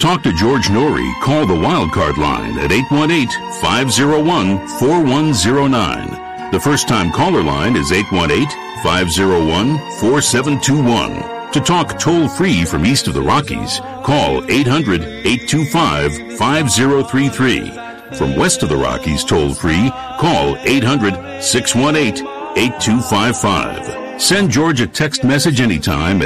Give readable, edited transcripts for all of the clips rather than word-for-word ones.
talk to George Norrie, call the Wildcard line at 818-501-4109. The first-time caller line is 818-501-4721. To talk toll-free from east of the Rockies, call 800-825-5033. From west of the Rockies toll-free, call 800-618-8255. Send George a text message anytime at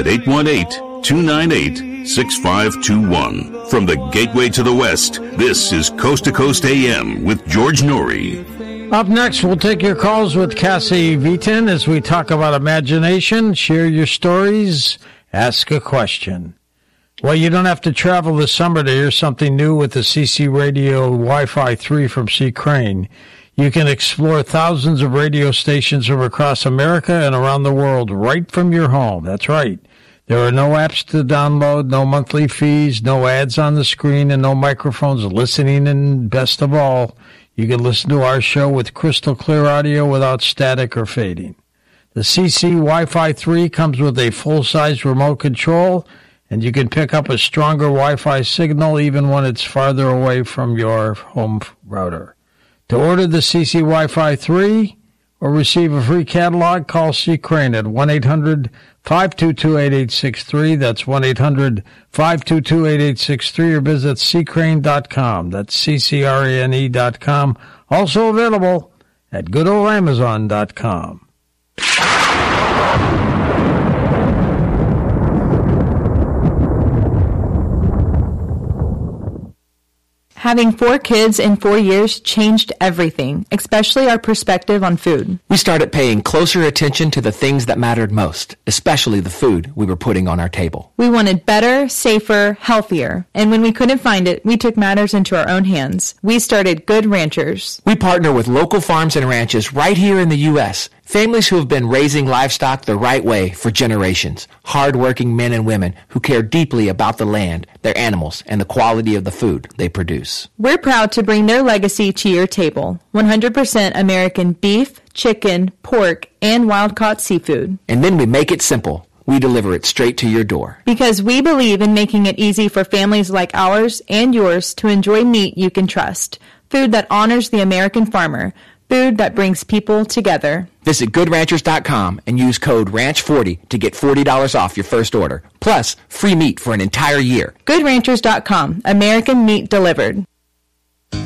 818-298-6521. From the Gateway to the West, this is Coast to Coast AM with George Norrie. Up next, we'll take your calls with Cassie Vitin as we talk about imagination, share your stories, ask a question. Well, you don't have to travel this summer to hear something new with the CC Radio Wi-Fi 3 from C. Crane. You can explore thousands of radio stations from across America and around the world right from your home. That's right. There are no apps to download, no monthly fees, no ads on the screen, and no microphones listening. And best of all, you can listen to our show with crystal clear audio without static or fading. The CC Wi-Fi 3 comes with a full-size remote control, and you can pick up a stronger Wi-Fi signal even when it's farther away from your home router. To order the CC Wi-Fi 3 or receive a free catalog, call C. Crane at 1-800-522-8863. That's 1-800-522-8863, or visit ccrane.com. That's CCRANE.com. Also available at goodoldamazon.com. Having 4 kids in 4 years changed everything, especially our perspective on food. We started paying closer attention to the things that mattered most, especially the food we were putting on our table. We wanted better, safer, healthier. And when we couldn't find it, we took matters into our own hands. We started Good Ranchers. We partner with local farms and ranches right here in the U.S., families who have been raising livestock the right way for generations. Hard-working men and women who care deeply about the land, their animals, and the quality of the food they produce. We're proud to bring their legacy to your table. 100% American beef, chicken, pork, and wild-caught seafood. And then we make it simple. We deliver it straight to your door. Because we believe in making it easy for families like ours and yours to enjoy meat you can trust. Food that honors the American farmer. Food that brings people together. Visit GoodRanchers.com and use code RANCH40 to get $40 off your first order. Plus, free meat for an entire year. GoodRanchers.com. American meat delivered.